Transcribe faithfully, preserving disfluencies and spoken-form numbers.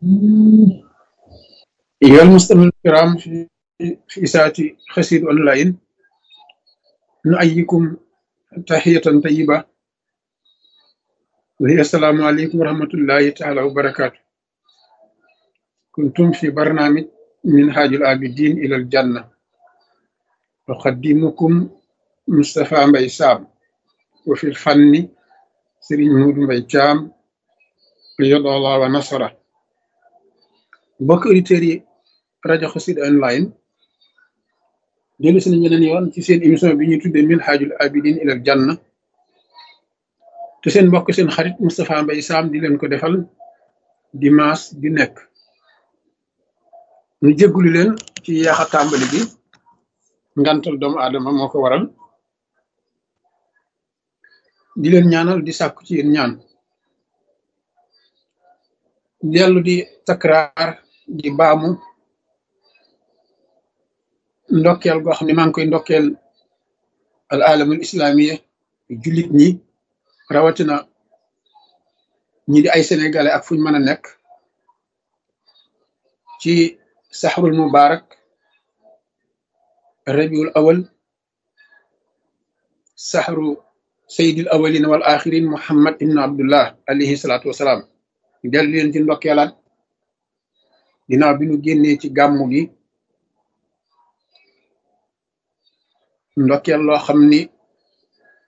أيها المستمعون الكرام في في إذاعة قصيدة أونلاين، نحييكم تحية طيبة وهي السلام عليكم ورحمة الله تعالى وبركاته. كنتم في برنامج منهاج العابدين إلى الجنة، أقدمكم مصطفى مبي سام، وفي الفن سيرين مود مبي جام قيد الله ونصره. mbokk auditeurs yi rajo Xassida online dellu si nañ beneen yoon ci seen émission bi ñuy tuddee Minhajul Abidin ilal Janna, te seen mbokk seen xarit Moustapha Mbaye Sam di leen ko defal dimanche bi nekk. ñu jéggulu leen ci yaaxa tàmbali bi, ngantal doomu aadama moo ko waral. di leen ñaanal di sàkku ci yéen ñaan, dellu di takraar di baamu ndokkeel goo xam ne maa ngi koy ndokkeel al alamul islamiya, jullit ñi rawatina ñi di ay sénégalais ak fuñ mën a nekk ci saxrul mubarak rabiul awal, saxru sayyidil awalin wal axirin muhammad ibn abdullah alayhi salaatu wasalaam. dellu leen ci ndokkeelaat ginnaaw bi ñu génnee ci gàmmu gi, ndokkeel loo xam ni